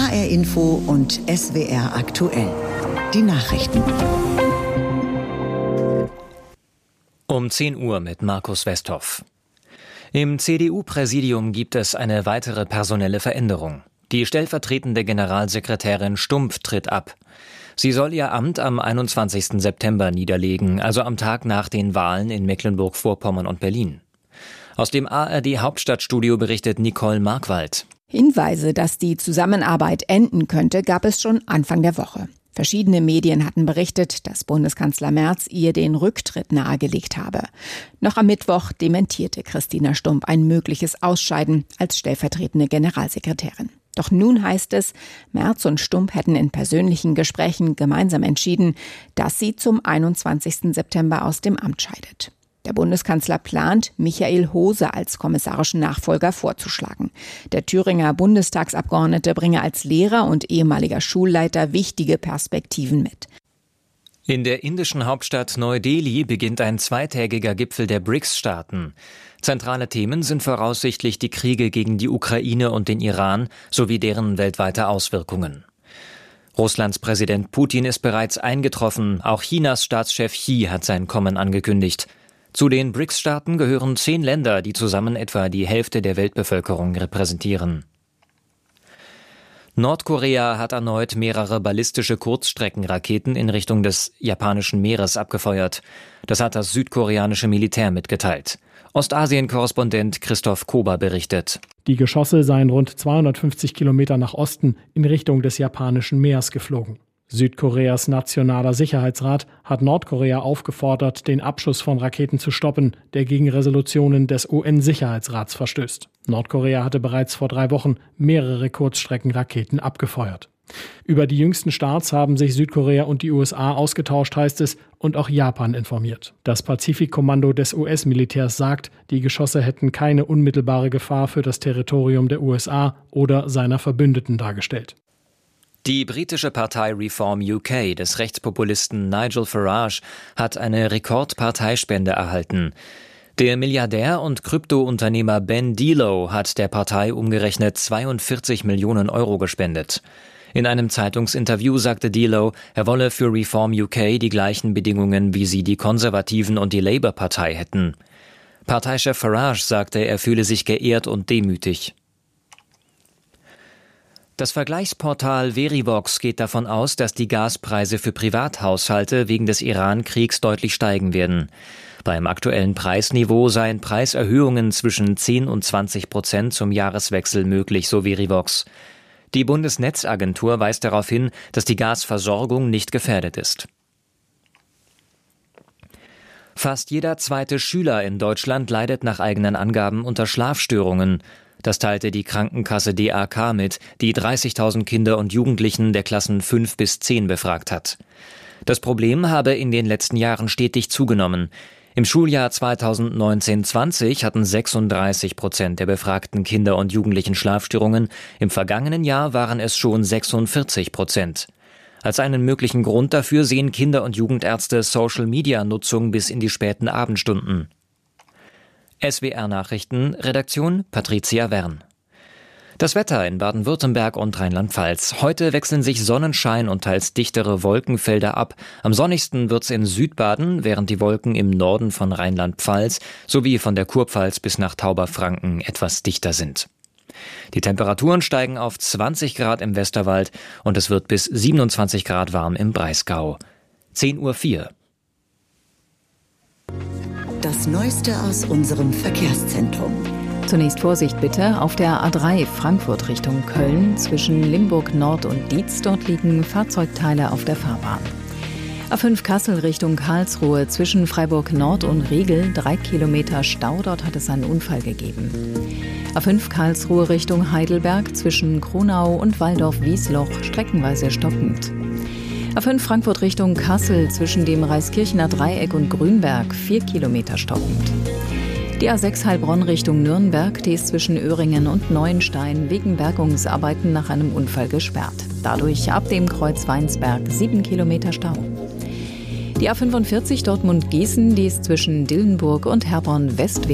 HR Info und SWR aktuell. Die Nachrichten. Um 10 Uhr mit Markus Westhoff. Im CDU-Präsidium gibt es eine weitere personelle Veränderung. Die stellvertretende Generalsekretärin Stumpf tritt ab. Sie soll ihr Amt am 21. September niederlegen, also am Tag nach den Wahlen in Mecklenburg-Vorpommern und Berlin. Aus dem ARD-Hauptstadtstudio berichtet Nicole Markwald. Hinweise, dass die Zusammenarbeit enden könnte, gab es schon Anfang der Woche. Verschiedene Medien hatten berichtet, dass Bundeskanzler Merz ihr den Rücktritt nahegelegt habe. Noch am Mittwoch dementierte Christina Stumpf ein mögliches Ausscheiden als stellvertretende Generalsekretärin. Doch nun heißt es, Merz und Stumpf hätten in persönlichen Gesprächen gemeinsam entschieden, dass sie zum 21. September aus dem Amt scheidet. Der Bundeskanzler plant, Michael Hose als kommissarischen Nachfolger vorzuschlagen. Der Thüringer Bundestagsabgeordnete bringe als Lehrer und ehemaliger Schulleiter wichtige Perspektiven mit. In der indischen Hauptstadt Neu-Delhi beginnt ein zweitägiger Gipfel der BRICS-Staaten. Zentrale Themen sind voraussichtlich die Kriege gegen die Ukraine und den Iran sowie deren weltweite Auswirkungen. Russlands Präsident Putin ist bereits eingetroffen. Auch Chinas Staatschef Xi hat sein Kommen angekündigt. Zu den BRICS-Staaten gehören 10 Länder, die zusammen etwa die Hälfte der Weltbevölkerung repräsentieren. Nordkorea hat erneut mehrere ballistische Kurzstreckenraketen in Richtung des japanischen Meeres abgefeuert. Das hat das südkoreanische Militär mitgeteilt. Ostasien-Korrespondent Christoph Kober berichtet. Die Geschosse seien rund 250 Kilometer nach Osten in Richtung des japanischen Meeres geflogen. Südkoreas Nationaler Sicherheitsrat hat Nordkorea aufgefordert, den Abschuss von Raketen zu stoppen, der gegen Resolutionen des UN-Sicherheitsrats verstößt. Nordkorea hatte bereits vor 3 Wochen mehrere Kurzstreckenraketen abgefeuert. Über die jüngsten Starts haben sich Südkorea und die USA ausgetauscht, heißt es, und auch Japan informiert. Das Pazifikkommando des US-Militärs sagt, die Geschosse hätten keine unmittelbare Gefahr für das Territorium der USA oder seiner Verbündeten dargestellt. Die britische Partei Reform UK des Rechtspopulisten Nigel Farage hat eine Rekordparteispende erhalten. Der Milliardär und Kryptounternehmer Ben Delow hat der Partei umgerechnet 42 Millionen Euro gespendet. In einem Zeitungsinterview sagte Delow, er wolle für Reform UK die gleichen Bedingungen, wie sie die Konservativen und die Labour-Partei hätten. Parteichef Farage sagte, er fühle sich geehrt und demütig. Das Vergleichsportal Verivox geht davon aus, dass die Gaspreise für Privathaushalte wegen des Iran-Kriegs deutlich steigen werden. Beim aktuellen Preisniveau seien Preiserhöhungen zwischen 10 und 20% zum Jahreswechsel möglich, so Verivox. Die Bundesnetzagentur weist darauf hin, dass die Gasversorgung nicht gefährdet ist. Fast jeder zweite Schüler in Deutschland leidet nach eigenen Angaben unter Schlafstörungen. Das teilte die Krankenkasse DAK mit, die 30.000 Kinder und Jugendlichen der Klassen 5 bis 10 befragt hat. Das Problem habe in den letzten Jahren stetig zugenommen. Im Schuljahr 2019/20 hatten 36% der befragten Kinder und Jugendlichen Schlafstörungen. Im vergangenen Jahr waren es schon 46%. Als einen möglichen Grund dafür sehen Kinder- und Jugendärzte Social-Media-Nutzung bis in die späten Abendstunden. SWR-Nachrichten, Redaktion Patricia Wern. Das Wetter in Baden-Württemberg und Rheinland-Pfalz. Heute wechseln sich Sonnenschein und teils dichtere Wolkenfelder ab. Am sonnigsten wird's in Südbaden, während die Wolken im Norden von Rheinland-Pfalz sowie von der Kurpfalz bis nach Tauberfranken etwas dichter sind. Die Temperaturen steigen auf 20 Grad im Westerwald und es wird bis 27 Grad warm im Breisgau. 10:04 Uhr. Das Neueste aus unserem Verkehrszentrum. Zunächst Vorsicht bitte auf der A3 Frankfurt Richtung Köln zwischen Limburg Nord und Dietz. Dort liegen Fahrzeugteile auf der Fahrbahn. A5 Kassel Richtung Karlsruhe zwischen Freiburg Nord und Riegel 3 Kilometer Stau. Dort hat es einen Unfall gegeben. A5 Karlsruhe Richtung Heidelberg zwischen Kronau und Waldorf-Wiesloch streckenweise stockend. A5 Frankfurt Richtung Kassel zwischen dem Reiskirchener Dreieck und Grünberg 4 Kilometer stockend. Die A6 Heilbronn Richtung Nürnberg, die ist zwischen Öhringen und Neuenstein wegen Bergungsarbeiten nach einem Unfall gesperrt. Dadurch ab dem Kreuz Weinsberg 7 Kilometer Stau. Die A45 Dortmund-Gießen, die ist zwischen Dillenburg und Herborn West